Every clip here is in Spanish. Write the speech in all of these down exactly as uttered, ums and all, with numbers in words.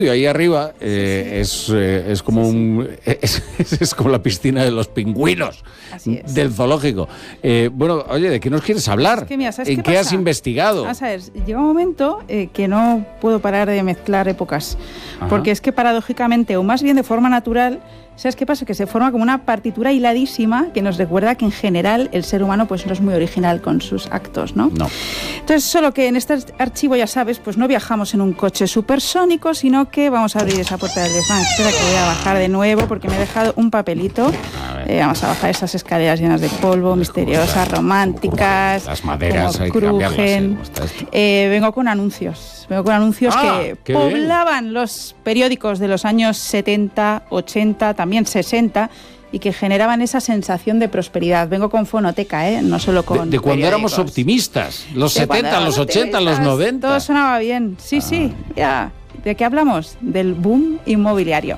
Y ahí arriba eh, es, eh, es como un es, es como la piscina de los pingüinos del zoológico. Eh, bueno, oye, ¿de qué nos quieres hablar? Es que mira, ¿sabes ¿En qué qué pasa? has investigado? Vamos a ver, llega un momento eh, que no puedo parar de mezclar épocas. Ajá. Porque es que paradójicamente, o más bien de forma natural, ¿sabes qué pasa? Que se forma como una partitura hiladísima que nos recuerda que en general el ser humano pues no es muy original con sus actos, ¿no? No. Entonces, solo que en este archivo, ya sabes, pues no viajamos en un coche supersónico, sino que vamos a abrir esa puerta del desván. Espera que voy a bajar de nuevo porque me he dejado un papelito. Eh, vamos a bajar esas escaleras llenas de polvo, misteriosas, románticas. Las maderas hay que cambiarlas. Eh, vengo con anuncios. Vengo con anuncios ah, que poblaban bien. Los periódicos de los años setenta, ochenta, también sesenta, y que generaban esa sensación de prosperidad. Vengo con fonoteca, ¿eh? No solo con De, de cuando éramos optimistas, los de setenta, los ochenta, los noventa. Todo sonaba bien, sí, ah. sí, ya. ¿De qué hablamos? Del boom inmobiliario.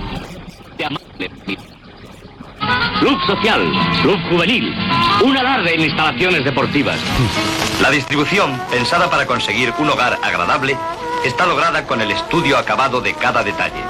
Club Social, Club Juvenil, un alarde en instalaciones deportivas. La distribución, pensada para conseguir un hogar agradable, está lograda con el estudio acabado de cada detalle.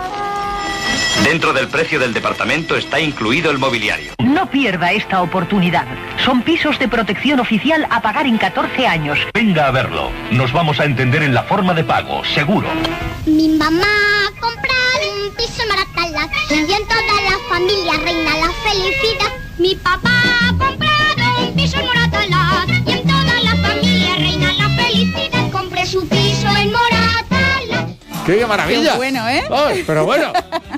Dentro del precio del departamento está incluido el mobiliario. No pierda esta oportunidad. Son pisos de protección oficial a pagar en catorce años. Venga a verlo. Nos vamos a entender en la forma de pago, seguro. Mi mamá ha comprado un piso en Moratalaz y en toda la familia reina la felicidad. Mi papá ha comprado un piso en Moratalaz y en toda la familia reina la felicidad. Compré su piso en Moratalaz. ¡Qué maravilla! Qué bueno, ¿eh? Ay, pero bueno,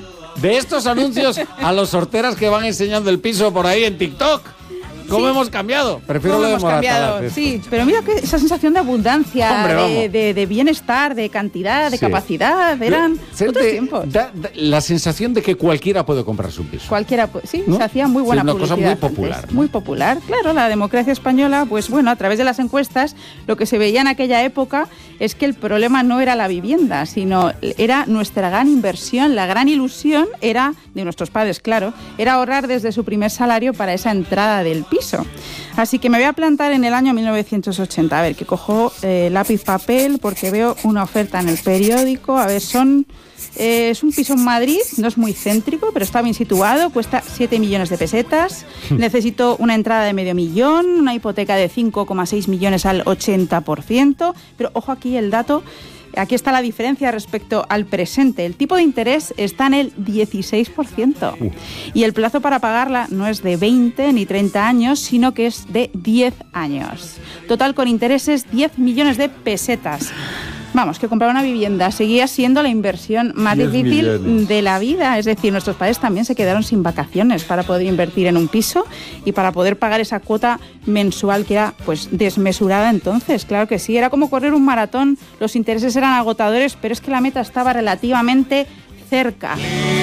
de estos anuncios a los sorteras que van enseñando el piso por ahí en TikTok. ¿Cómo sí. hemos cambiado? Prefiero ¿Cómo lo de hemos cambiado? Sí, pero mira que esa sensación de abundancia, Hombre, de, de, de bienestar, de cantidad, de sí. capacidad, eran pero, otros tiempos. Da, da la sensación de que cualquiera puede comprarse un piso. Cualquiera, sí, ¿no? Se hacía muy buena sí, una publicidad. Una cosa muy popular. ¿no? Muy popular, claro, la democracia española, pues bueno, a través de las encuestas, lo que se veía en aquella época es que el problema no era la vivienda, sino era nuestra gran inversión, la gran ilusión era, de nuestros padres, claro, era ahorrar desde su primer salario para esa entrada del piso. Así que me voy a plantar en el año mil novecientos ochenta. A ver, que cojo eh, lápiz, papel, porque veo una oferta en el periódico. A ver, son eh, es un piso en Madrid, no es muy céntrico, pero está bien situado, cuesta siete millones de pesetas. Necesito una entrada de medio millón, una hipoteca de cinco coma seis millones al ochenta por ciento. Pero ojo aquí el dato. Aquí está la diferencia respecto al presente. El tipo de interés está en el dieciséis por ciento. Uh. Y el plazo para pagarla no es de veinte ni treinta años, sino que es de diez años. Total, con intereses, diez millones de pesetas. Vamos, que comprar una vivienda seguía siendo la inversión más difícil millones. De la vida. Es decir, nuestros padres también se quedaron sin vacaciones para poder invertir en un piso y para poder pagar esa cuota mensual que era pues desmesurada entonces. Claro que sí, era como correr un maratón. Los intereses eran agotadores, pero es que la meta estaba relativamente cerca.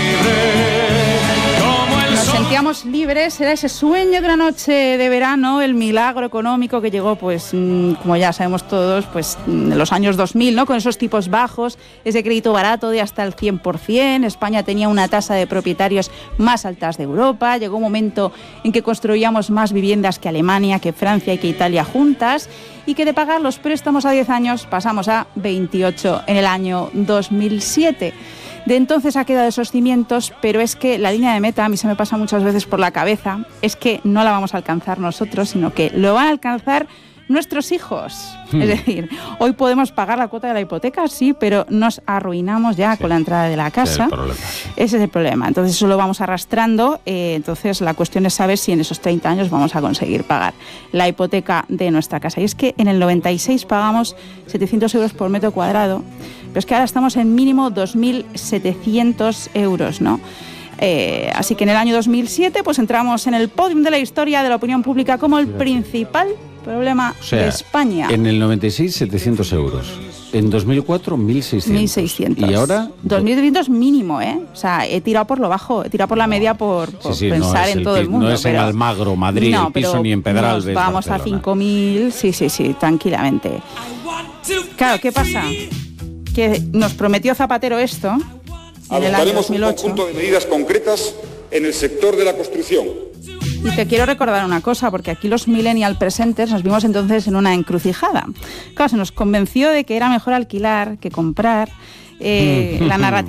Nos sentíamos libres, era ese sueño de una noche de verano, el milagro económico que llegó, pues, como ya sabemos todos, pues, en los años dos mil, ¿no? Con esos tipos bajos, ese crédito barato de hasta el cien por ciento. España tenía una tasa de propietarios más altas de Europa. Llegó un momento en que construíamos más viviendas que Alemania, que Francia y que Italia juntas, y que de pagar los préstamos a diez años pasamos a veintiocho en el año dos mil siete. De entonces ha quedado esos cimientos, pero es que la línea de meta, a mí se me pasa muchas veces por la cabeza, es que no la vamos a alcanzar nosotros, sino que lo van a alcanzar nuestros hijos. Hmm. Es decir, hoy podemos pagar la cuota de la hipoteca, sí, pero nos arruinamos ya sí. con la entrada de la casa. Ese es el problema. Ese es el problema. Entonces eso lo vamos arrastrando. Eh, entonces la cuestión es saber si en esos treinta años vamos a conseguir pagar la hipoteca de nuestra casa. Y es que en el noventa y seis pagamos setecientos euros por metro cuadrado, pero es que ahora estamos en mínimo dos mil setecientos euros, ¿no? Eh, así que en el año dos mil siete pues entramos en el podium de la historia de la opinión pública como el principal problema o sea, de España. En el noventa y seis, setecientos euros. En dos mil cuatro, mil seiscientos. mil seiscientos. Y ahora... dos mil setecientos mínimo, ¿eh? O sea, he tirado por lo bajo, he tirado por la media por, por sí, sí, pensar no en el, todo el mundo. No es pero, en Almagro, Madrid, no, el piso, ni en Pedralbes, vamos Barcelona. A cinco mil, sí, sí, sí, tranquilamente. Claro, ¿qué pasa? Que nos prometió Zapatero esto en el año dos mil ocho. Adoptaremos un conjunto de medidas concretas en el sector de la construcción. Y te quiero recordar una cosa, porque aquí los millennial presentes nos vimos entonces en una encrucijada. Claro, se nos convenció de que era mejor alquilar que comprar, eh, la narrativa